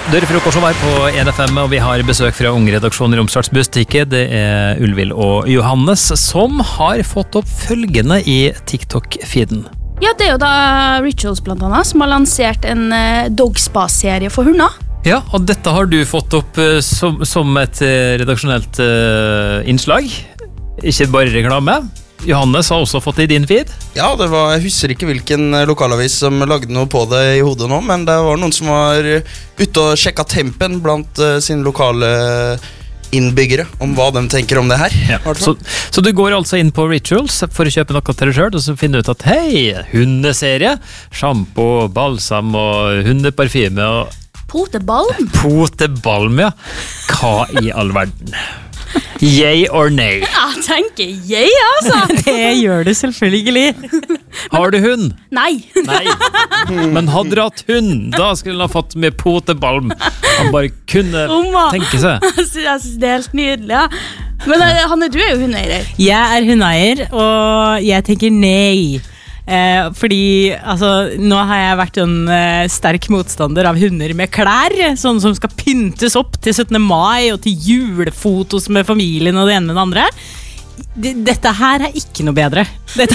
Dere frokost var på 1FM, og vi har besøk fra Ungredaksjonen i Romsdals Bustikke. Det Ulvild og Johannes som har fått opp følgende i TikTok-feeden. Ja, det jo da Rituals blant annet, som har lansert en Dogspa-serie for hunder. Ja, og dette har du fått opp som et redaksjonelt innslag. Ikke bare reklame. Johannes har også fått det i din feed. Ja, jeg husker ikke hvilken lokalavis som lagde noe på det i hodet nå, men det var noen som var ute og sjekket tempen blant sine lokale innbyggere om hva de tenker om det her. Ja. Så du går altså inn på Rituals for å kjøpe noe til deg selv, og så finner du ut at hei, hundeserie, shampoo, balsam og hundeparfyme og Potebalm? Potebalm, ja. Hva i all verden? Yay or nay? Jeg tenker yay, altså. Det gjør du selvfølgelig. Har du hund? Nei. Men hadde du hatt hund, da skulle han ha fått med potebalm. Han bare kunne tenke seg. Jeg synes det helt nydelig, ja. Men Hanne, du jo hundeeier. Jeg hundeeier, og jeg tenker nei. Fordi altså, nå har jeg vært en sterk motstander av hunder med klær, sånne som skal pyntes opp til 17. mai og til julefotos med familien og det ene med det andre. Dette her ikke noe bedre.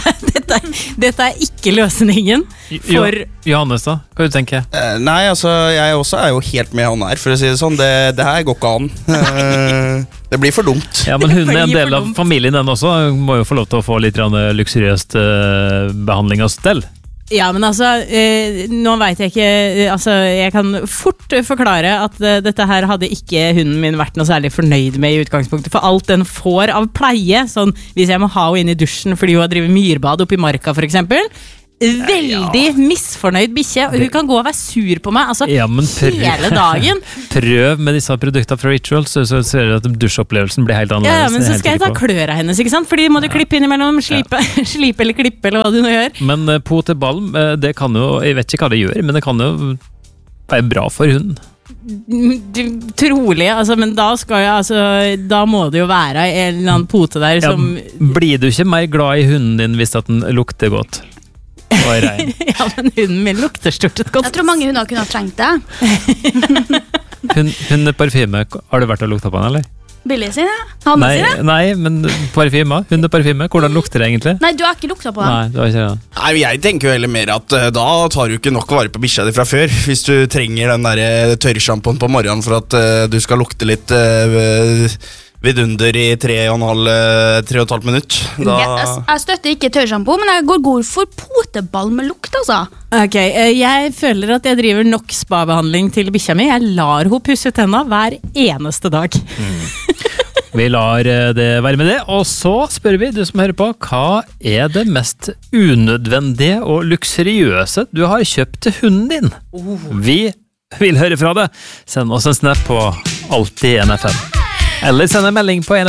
Dette ikke løsningen for... Johannes da, hva du tenker? Nei, altså, jeg også jo helt med han her, for å si det sånn. Det her går ikke an. Det blir for dumt. Ja, men hun en del av familien den også, må jo få lov til å få litt luksuriøst behandling av stell. Ja, men altså, nå vet jeg ikke, altså, jeg kan fort forklare at dette her hadde ikke hunden min vært noe særlig fornøyd med i utgangspunktet, for alt den får av pleie, sånn hvis jeg må ha henne inn i dusjen fordi hun har drevet myrbad oppe i marka for eksempel, veldig misfornøyd bikkje, og hun kan gå og være sur på meg, altså, hele dagen. Prøv med disse produktene fra Rituals, så ser du at dusjopplevelsen blir helt annerledes. Ja, men så skal jeg ta klør av hennes, ikke sant? Fordi må du klippe innimellom, slipe eller klippe, eller hva du nå gjør. Men potebalm, det kan jo, jeg vet ikke hva det gjør, men det kan jo være bra for hunden. Trolig, altså, men da skal jeg, altså, da må det jo være en eller annen pote der som... Blir du ikke mer glad i hunden din hvis at den lukter godt? Ja, men hunden min lukter stort sett godt. Jeg tror mange hunder kunne ha trengt det. Hundeparfyme, har du vært og lukta på den, eller? Billig sin, ja. Hanne sin, ja. Nei, men hundeparfyme, hvordan lukter det egentlig? Nei, du har ikke lukta på den. Nei, du har ikke det. Nei, jeg tenker jo heller mer at da tar du ikke nok vare på bikkja di fra før, hvis du trenger den der tørrshampoen på morgenen for at du skal lukte litt vidunder i 3,5 minutt. Jeg støtter ikke tørrshampoo, men jeg går god for poteball med lukt, altså. Ok, jeg føler at jeg driver nok spa-behandling til bikkja mi. Jeg lar henne pusse tenna hver eneste dag. Vi lar det være med det, og så spør vi, du som hører på, hva det mest unødvendige og luksuriøse du har kjøpt til hunden din? Vi vil høre fra deg. Send oss en snap på Alltid NFM. Eller send en melding på